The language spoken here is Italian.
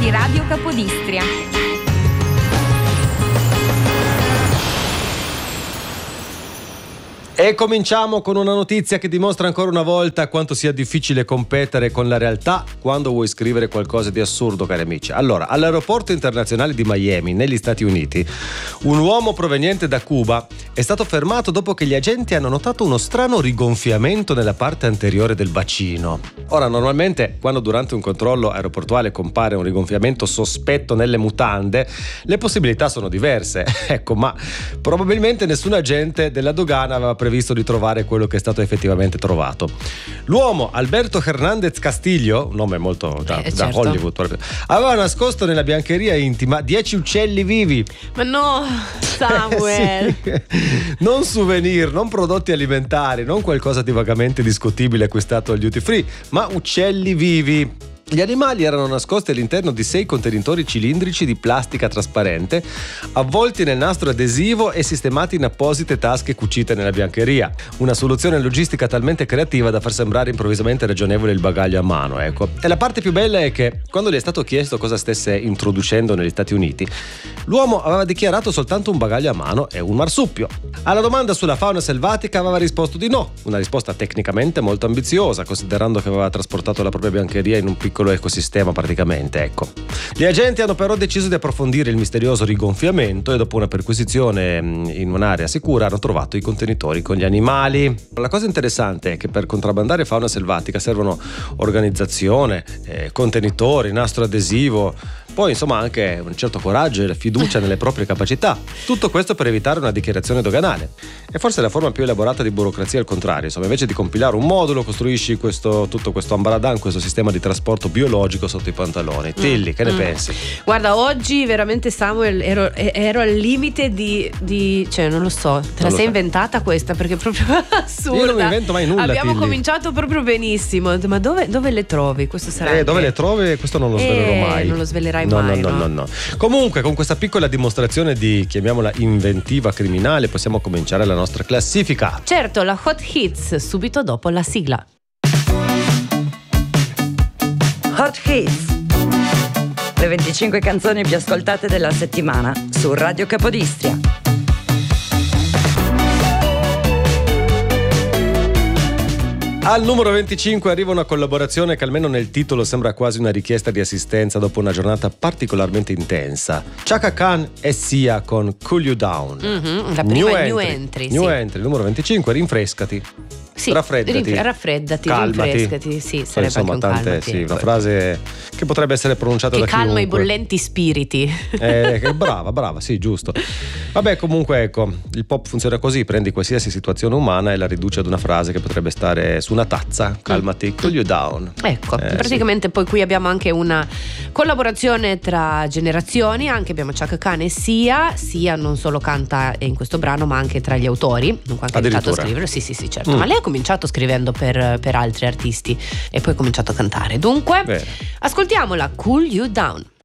di Radio Capodistria. E cominciamo con una notizia che dimostra ancora una volta quanto sia difficile competere con la realtà quando vuoi scrivere qualcosa di assurdo, cari amici. Allora, all'aeroporto internazionale di Miami, negli Stati Uniti, un uomo proveniente da Cuba è stato fermato dopo che gli agenti hanno notato uno strano rigonfiamento nella parte anteriore del bacino. Ora, normalmente, quando durante un controllo aeroportuale compare un rigonfiamento sospetto nelle mutande, le possibilità sono diverse. Ecco, ma probabilmente nessun agente della dogana aveva previsto di trovare quello che è stato effettivamente trovato. L'uomo Alberto Hernández Castillo, un nome molto da certo. Hollywood, aveva nascosto nella biancheria intima 10 uccelli vivi. Ma no, Samuel. Sì. Non souvenir, non prodotti alimentari, non qualcosa di vagamente discutibile acquistato al duty free, ma uccelli vivi. Gli animali erano nascosti all'interno di 6 contenitori cilindrici di plastica trasparente, avvolti nel nastro adesivo e sistemati in apposite tasche cucite nella biancheria. Una soluzione logistica talmente creativa da far sembrare improvvisamente ragionevole il bagaglio a mano, ecco. E la parte più bella è che, quando gli è stato chiesto cosa stesse introducendo negli Stati Uniti, l'uomo aveva dichiarato soltanto un bagaglio a mano e un marsupio. Alla domanda sulla fauna selvatica aveva risposto di no, una risposta tecnicamente molto ambiziosa, considerando che aveva trasportato la propria biancheria in un piccolo ecosistema praticamente, ecco. Gli agenti hanno però deciso di approfondire il misterioso rigonfiamento e dopo una perquisizione in un'area sicura hanno trovato i contenitori con gli animali. La cosa interessante è che per contrabbandare fauna selvatica servono organizzazione, contenitori, nastro adesivo, poi insomma anche un certo coraggio e fiducia nelle proprie capacità. Tutto questo per evitare una dichiarazione doganale. E forse la forma più elaborata di burocrazia è il contrario, insomma, invece di compilare un modulo costruisci tutto questo ambaradan, questo sistema di trasporto biologico sotto i pantaloni. Tilly, che ne pensi? Guarda, oggi veramente, Samuel, ero al limite di cioè non lo so, te la sei inventata questa, perché è proprio assurda. Io non mi invento mai nulla. Abbiamo Tilly. cominciato proprio benissimo, ma dove le trovi? Questo sarà dove le trovi? Questo non lo svelerò mai. Non lo svelerai mai. No. No. Comunque, con questa piccola dimostrazione di, chiamiamola, inventiva criminale, possiamo cominciare la nostra classifica. Certo, la Hot Hits, subito dopo la sigla. Hot Hits, le 25 canzoni più ascoltate della settimana su Radio Capodistria. Al numero 25 arriva una collaborazione che almeno nel titolo sembra quasi una richiesta di assistenza dopo una giornata particolarmente intensa. Chaka Khan e Sia con Cool You Down. La prima New Entry, numero 25, rinfrescati. Sì, raffreddati, calmati. rinfrescati, sì, sarebbe insomma, anche un calmati. Sì, una frase che potrebbe essere pronunciata che da chiunque. calma i bollenti spiriti. Brava, sì, giusto. Vabbè, comunque ecco, il pop funziona così, prendi qualsiasi situazione umana e la riduci ad una frase che potrebbe stare su una tazza, calmati, cool you down. Ecco, praticamente sì. Poi qui abbiamo anche una collaborazione tra generazioni, anche abbiamo Chaka Khan e Sia non solo canta in questo brano ma anche tra gli autori, dunque ha iniziato a scrivere, sì certo, ma lei ha cominciato scrivendo per altri artisti e poi ha cominciato a cantare, dunque ascoltiamola, Cool You Down.